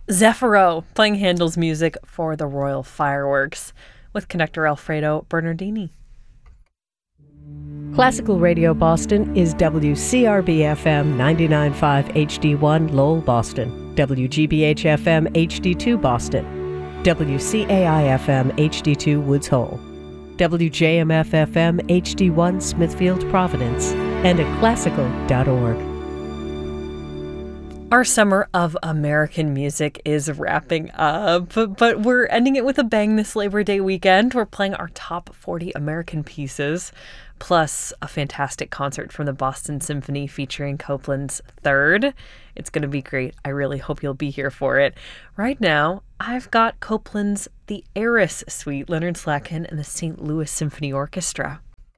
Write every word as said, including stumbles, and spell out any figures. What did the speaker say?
Zeffiro playing Handel's music for the Royal Fireworks with conductor Alfredo Bernardini. Classical Radio Boston is W C R B F M ninety-nine point five H D one Lowell, Boston, W G B H F M H D two Boston, W C A I F M H D two Woods Hole, W J M F F M H D one Smithfield, Providence, and at classical dot org. Our summer of American music is wrapping up, but we're ending it with a bang this Labor Day weekend. We're playing our top forty American pieces, plus a fantastic concert from the Boston Symphony featuring Copland's Third. It's going to be great. I really hope you'll be here for it. Right now, I've got Copland's The Heiress Suite, Leonard Slatkin and the Saint Louis Symphony Orchestra.